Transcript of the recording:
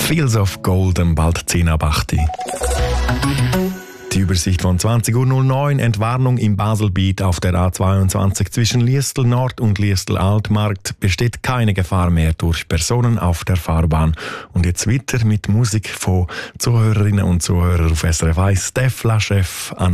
Fields of Gold, bald 10 ab 8. Die Übersicht von 20.09 Uhr. Entwarnung im Baselbiet auf der A22 zwischen Liestel Nord und Liestel Altmarkt besteht keine Gefahr mehr durch Personen auf der Fahrbahn. Und jetzt weiter mit Musik von Zuhörerinnen und Zuhörern auf SRF 1. Steph Laschef an